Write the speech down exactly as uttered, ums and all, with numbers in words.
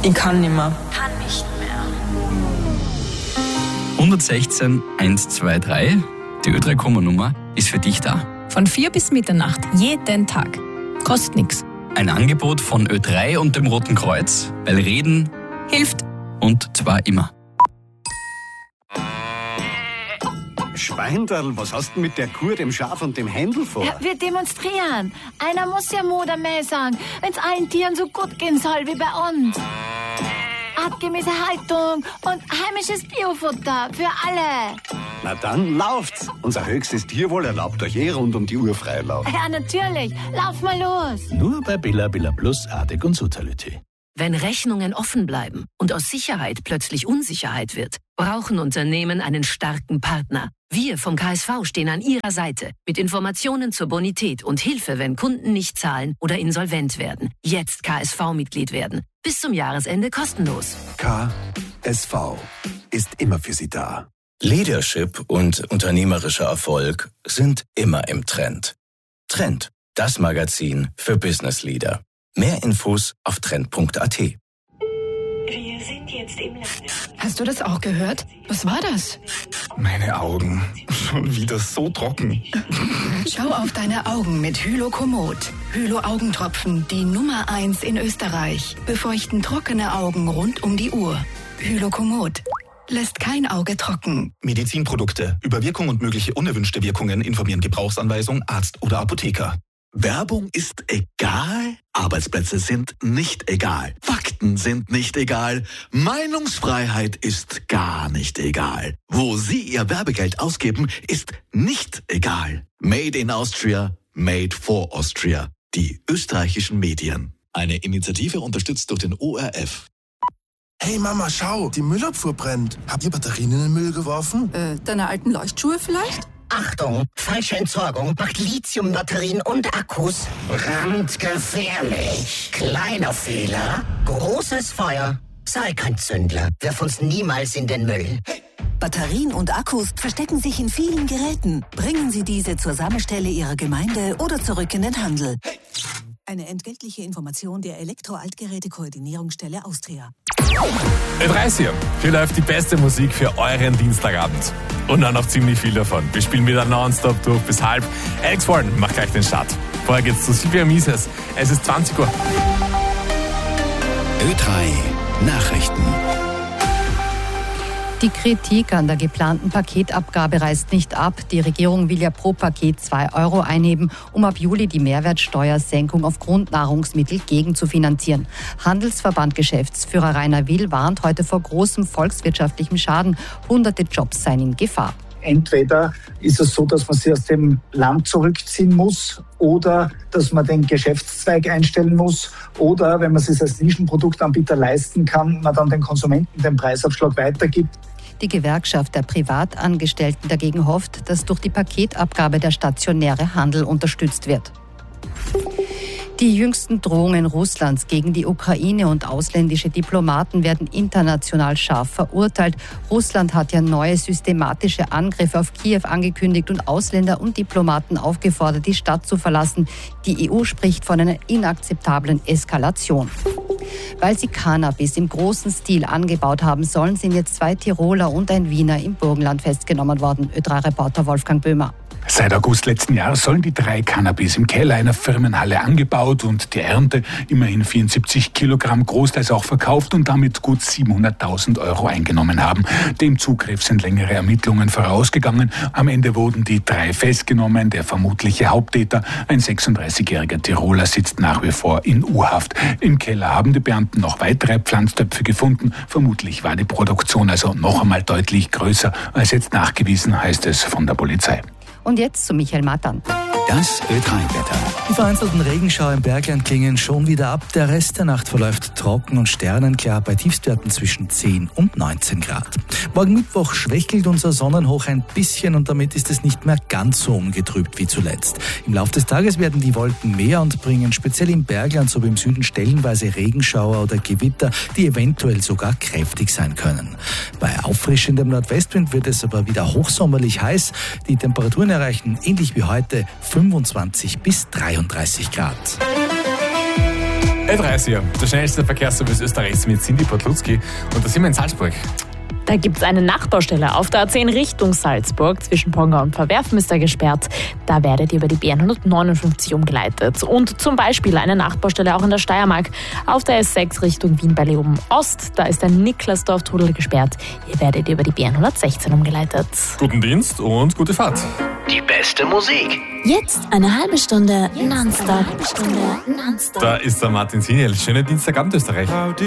Ich kann nicht mehr. Kann nicht mehr. hundertsechzehn eins zwei drei, die Ö drei Komma-Nummer, ist für dich da. Von vier bis Mitternacht, jeden Tag. Kostet nichts. Ein Angebot von Ö drei und dem Roten Kreuz, weil Reden Hilft. und zwar immer. Schweinderl, was hast du mit der Kuh, dem Schaf und dem Händel vor? Ja, wir demonstrieren. Einer muss ja Mutter mehr sagen, wenn's allen Tieren so gut gehen soll wie bei uns. Artgemäße Haltung und heimisches Biofutter für alle. Na dann lauft's. Unser höchstes Tierwohl erlaubt euch eh rund um die Uhr Freilauf. Ja, natürlich. Lauf mal los. Nur bei Billa Billa Plus, Artig und Sutalité. Wenn Rechnungen offen bleiben und aus Sicherheit plötzlich Unsicherheit wird, brauchen Unternehmen einen starken Partner. Wir vom K S V stehen an Ihrer Seite mit Informationen zur Bonität und Hilfe, wenn Kunden nicht zahlen oder insolvent werden. Jetzt K S V-Mitglied werden. Bis zum Jahresende kostenlos. K S V ist immer für Sie da. Leadership und unternehmerischer Erfolg sind immer im Trend. Trend, das Magazin für Business Leader. Mehr Infos auf trend punkt a t. Wir sind jetzt im Lande. Hast du das auch gehört? Was war das? Meine Augen. Schon wieder so trocken. Schau auf deine Augen mit Hylokomod. Hylo-Augentropfen, die Nummer eins in Österreich. Befeuchten trockene Augen rund um die Uhr. Hylokomod. Lässt kein Auge trocken. Medizinprodukte. Über Wirkung und mögliche unerwünschte Wirkungen informieren Gebrauchsanweisung, Arzt oder Apotheker. Werbung ist egal, Arbeitsplätze sind nicht egal, Fakten sind nicht egal, Meinungsfreiheit ist gar nicht egal. Wo Sie Ihr Werbegeld ausgeben, ist nicht egal. Made in Austria, made for Austria. Die österreichischen Medien. Eine Initiative unterstützt durch den O R F. Hey Mama, schau, die Müllabfuhr brennt. Habt ihr Batterien in den Müll geworfen? Äh, deine alten Leuchtschuhe vielleicht? Achtung, falsche Entsorgung macht Lithiumbatterien und Akkus brandgefährlich. Kleiner Fehler, großes Feuer. Sei kein Zündler, wirf uns niemals in den Müll. Hey. Batterien und Akkus verstecken sich in vielen Geräten. Bringen Sie diese zur Sammelstelle Ihrer Gemeinde oder zurück in den Handel. Hey. Eine entgeltliche Information der Elektro-Altgeräte-Koordinierungsstelle Austria. Ö drei ist hier. Hier läuft die beste Musik für euren Dienstagabend. Und dann noch ziemlich viel davon. Wir spielen wieder nonstop durch bis halb. Alex Warren macht gleich den Start. Vorher geht's zu Silvia Mises. Es ist zwanzig Uhr. Ö drei Nachrichten. Die Kritik an der geplanten Paketabgabe reißt nicht ab. Die Regierung will ja pro Paket zwei Euro einheben, um ab Juli die Mehrwertsteuersenkung auf Grundnahrungsmittel gegenzufinanzieren. Handelsverband-Geschäftsführer Rainer Will warnt heute vor großem volkswirtschaftlichem Schaden. Hunderte Jobs seien in Gefahr. Entweder ist es so, dass man sich aus dem Land zurückziehen muss oder dass man den Geschäftszweig einstellen muss oder, wenn man es sich als Nischenproduktanbieter leisten kann, man dann den Konsumenten den Preisabschlag weitergibt. Die Gewerkschaft der Privatangestellten dagegen hofft, dass durch die Paketabgabe der stationäre Handel unterstützt wird. Die jüngsten Drohungen Russlands gegen die Ukraine und ausländische Diplomaten werden international scharf verurteilt. Russland hat ja neue systematische Angriffe auf Kiew angekündigt und Ausländer und Diplomaten aufgefordert, die Stadt zu verlassen. Die E U spricht von einer inakzeptablen Eskalation. Weil sie Cannabis im großen Stil angebaut haben sollen, sind jetzt zwei Tiroler und ein Wiener im Burgenland festgenommen worden. Ö drei Reporter Wolfgang Böhmer. Seit August letzten Jahres sollen die drei Cannabis im Keller einer Firmenhalle angebaut und die Ernte, immerhin vierundsiebzig Kilogramm, großteils auch verkauft und damit gut siebenhunderttausend Euro eingenommen haben. Dem Zugriff sind längere Ermittlungen vorausgegangen. Am Ende wurden die drei festgenommen. Der vermutliche Haupttäter, ein sechsunddreißigjähriger Tiroler, sitzt nach wie vor in U-Haft. Im Keller haben die Beamten noch weitere Pflanztöpfe gefunden. Vermutlich war die Produktion also noch einmal deutlich größer als jetzt nachgewiesen, heißt es von der Polizei. Und jetzt zu Michael Matan. Das Ö drei Wetter. Die vereinzelten Regenschauer im Bergland klingen schon wieder ab. Der Rest der Nacht verläuft trocken und sternenklar bei Tiefstwerten zwischen zehn und neunzehn Grad. Morgen Mittwoch schwächelt unser Sonnenhoch ein bisschen und damit ist es nicht mehr ganz so ungetrübt wie zuletzt. Im Laufe des Tages werden die Wolken mehr und bringen speziell im Bergland sowie im Süden stellenweise Regenschauer oder Gewitter, die eventuell sogar kräftig sein können. Bei auffrischendem Nordwestwind wird es aber wieder hochsommerlich heiß. Die Temperaturen erreichen ähnlich wie heute fünfundzwanzig bis dreiunddreißig Grad. elf Uhr dreißig, der schnellste Verkehrsservice Österreichs mit Cindy Potlutzki. Und da sind wir in Salzburg. Da gibt es eine Nachbaustelle auf der A zehn Richtung Salzburg. Zwischen Ponga und Verwerfen ist er gesperrt. Da werdet ihr über die B N hundertneunundfünfzig umgeleitet. Und zum Beispiel eine Nachbaustelle auch in der Steiermark. Auf der S sechs Richtung Wien bei Leoben Ost. Da ist der Niklasdorf-Tunnel gesperrt. Ihr werdet über die B N hundertsechzehn umgeleitet. Guten Dienst und gute Fahrt. Die beste Musik. Jetzt eine halbe Stunde nonstop. Halbe Stunde nonstop. Da ist der Martin Siniel. Schönen Dienstagabend, Österreich.